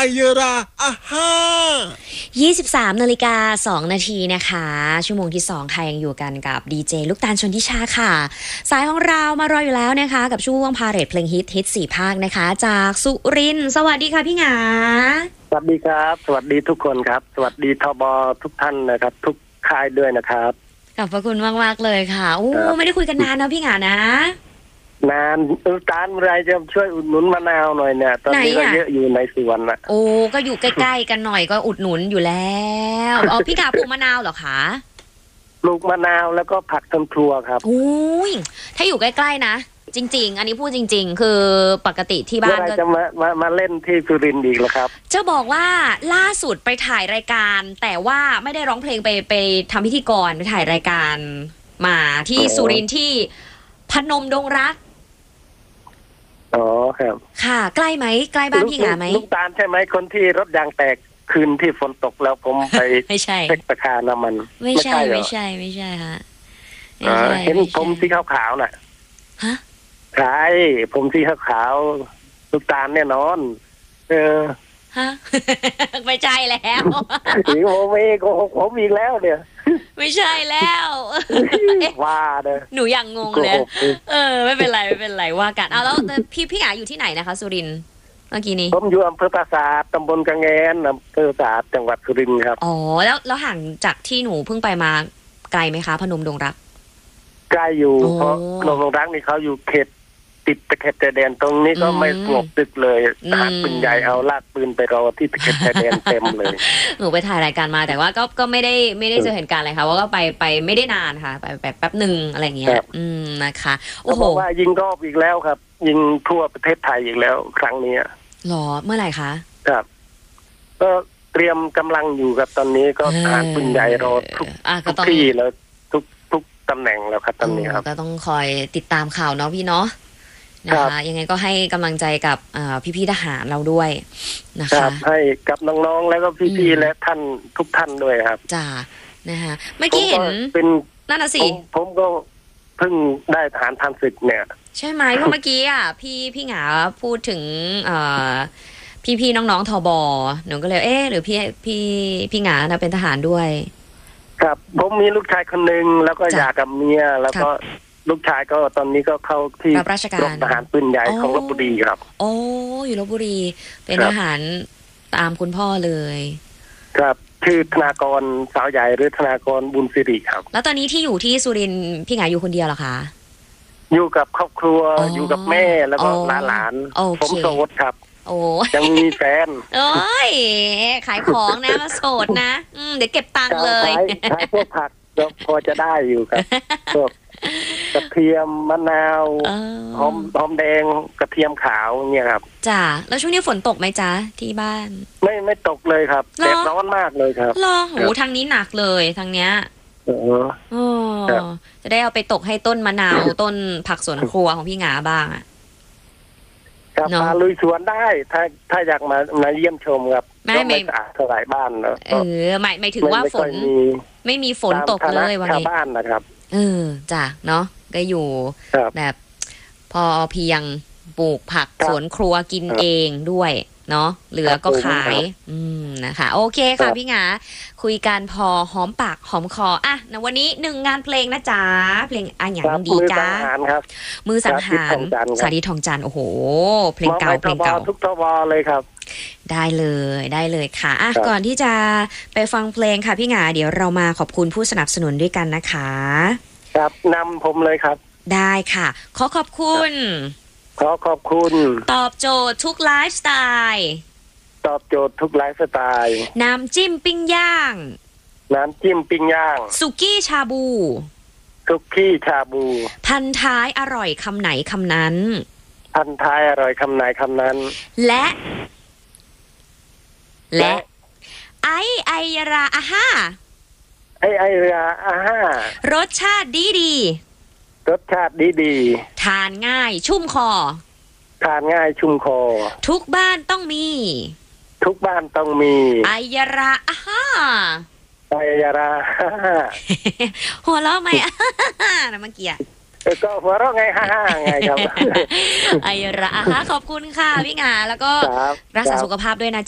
ยราอ่ะฮ่า 23:02 นาทีนะคะชั่วโมงที่2ค่ะยังอยู่กันกับดีเจลูกตาลชนทิชาค่ะสายของเรามารออยู่แล้วนะคะกับช่วงพาเหรดเพลงฮิต4ภาคนะคะจากสุรินทร์สวัสดีค่ะพี่หงาสวัสดีครับสวัสดีทุกคนครับสวัสดีทบทุกท่านนะครับทุกค่ายด้วยนะครับขอบพระคุณมากๆเลยค่ะโอ้ไม่ได้คุยกันนานนะพี่หงานะนานตาลอะไรจะช่วยอุดหนุนมะนาวหน่อยเนี่ยตอนนี้ก็เยอะอยู่ในสวนนะโอ้ก็อยู่ใกล้ๆกันหน่อยก็อุดหนุนอยู่แล้วอ๋อพี่หงาปลูกมะนาวเหรอคะปลูกมะนาวแล้วก็ผักทำครัวครับโอ้ยถ้าอยู่ใกล้ๆนะจริงๆอันนี้พูดจริงๆคือปกติที่บ้านก็จะมาเล่นที่สุรินทร์อีกแล้วครับจะบอกว่าล่าสุดไปถ่ายรายการแต่ว่าไม่ได้ร้องเพลงไปทำพิธีกรไปถ่ายรายการมาที่สุรินทร์ที่พนมดงรักอ๋อครับค่ะใกล้ไหมใกล้บ้านพี่หงาไหมลูกตาลใช่ไหมคนที่รถยางแตกคืนที่ฝนตกแล้วผมไปไม่ใช่เช็คราคาน้ำมันไม่ใช่ฮะเห็นผมสีขาวๆน่ะฮะใช่ผมสีขาวลูกตาลแน่นอนฮะไม่ใช่แล้วสีโมเมโกหกผมอีกแล้วเนี่ยไม่ใช่แล้วว่าเด้อหนูยังงงเลยไม่เป็นไรว่ากันเอาแล้วพี่หงาอยู่ที่ไหนนะคะสุรินทร์เมื่อกี้นี้ผมอยู่อำเภอปราสาทตำบลกระแงนอำเภอปราสาทจังหวัดสุรินทร์ครับอ๋อแล้วห่างจากที่หนูเพิ่งไปมาไกลไหมคะพนมดงรักใกล้อยู่เพราะพนมดงรักนี่เขาอยู่เขตติดตะเข็บชายแดนตรงนี้ก็ไม่สงบตึกเลยทหารปืนใหญ่เอาลากปืนไปรอที่ตะเข็บชายแดนเต็มเลยหนูไปถ่ายรายการมาแต่ว่าก็ไม่ได้เจอเหตุการณ์อะไรค่ะว่าก็ไปไม่ได้นานค่ะไปแป๊บหนึ่งอะไรอย่างเงี้ยนะคะโอ้โหว่ายิงรอบอีกแล้วครับยิงทั่วประเทศไทยอีกแล้วครั้งนี้หรอเมื่อไหร่คะครับก็เตรียมกำลังอยู่ครับตอนนี้ก็ทหารปืนใหญ่รอทุกที่แล้วทุกตำแหน่งแล้วครับตอนนี้ครับก็ต้องคอยติดตามข่าวเนาะพี่เนาะนะคะยังไงก็ให้กำลังใจกับพี่ๆทหารเราด้วยนะคะให้กับน้องๆแล้วก็พี่ๆและท่านทุกท่านด้วยครับจ้านะคะเมื่อกี้เห็นเป็นนั่นน่ะสิผมก็เพิ่งได้ทหารผ่านศึกเนี่ยใช่ไหมเพราะเมื่อกี้พี่หงาพูดถึงพี่ๆน้องๆทบหนูก็เลยหรือพี่หงานะเป็นทหารด้วยครับผมมีลูกชายคนนึงแล้วก็หย่ากับเมียแล้วก็ลูกชายก็ตอนนี้ก็เข้าที่รับราชการทหารปืนใหญ่ของลพบุรีครับโอ้อยู่ลพบุรีเป็นทหารตามคุณพ่อเลยครับชื่อธนากรสาวใหญ่หรือธนากรบุญสิริครับแล้วตอนนี้ที่อยู่ที่สุรินทร์พี่หงาอยู่คนเดียวเหรอคะอยู่กับครอบครัวอยู่กับแม่แล้วก็หลานผมโสดครับโอ้ยังมีแฟนโอ้ยขายของนะมาโสดนะเดี๋ยวเก็บตังค์เลยขายพวกผักพอจะได้อยู่ครับพวกกระเทียมมะนาวหอมแดงกระเทียมขาวเนี่ยครับจ้าแล้วช่วงนี้ฝนตกไหมจ๊ะที่บ้านไม่ตกเลยครับแดดร้อนมากเลยครับรอโหทางนี้หนักเลยทางเนี้ยจะได้เอาไปตกให้ต้นมะนาวต้นผักสวนครัวของพี่หงาบ้างครับมาลุยสวนได้ถ้าอยากมาเยี่ยมชมครับไม่สะอาดเท่าไหร่บ้านแล้วไม่ถึงว่าฝนไม่มีฝนตกเลยวันนี้ชาวบ้านนะครับจ้ะเนาะก็อยู่แบบพอเพียงปลูกผักสวนครัวกินเองด้วยเนาะเหลือก็ขายนะคะโอเคค่ะพี่หงาคุยกันพอหอมปากหอมคอในวันนี้1งานเพลงนะจ๊ะเพลงอย่างดีจ้ามือสังหารสาธิตทองจันทร์โอ้โหเพลงเก่าทุกทบเลยครับได้เลยค่ะก่อนที่จะไปฟังเพลงค่ะพี่หงาเดี๋ยวเรามาขอบคุณผู้สนับสนุนด้วยกันนะคะครับนำผมเลยครับได้ค่ะขอบคุณตอบโจทย์ทุกไลฟ์สไตล์น้ำจิ้มปิ้งย่างสุกี้ชาบูพันท้ายอร่อยคำไหนคำนั้นและไอราอาฮ่ารสชาติดีทานง่ายชุ่มคอทุกบ้านต้องมีไอยาราอาฮ่าหัวเราะไหมนะเมื่อกี้ก็หัวเราะไงฮ่าไงครับไอราอาฮ่าขอบคุณค่ะพี่หงาแล้วก็รักษาสุขภาพด้วยนะ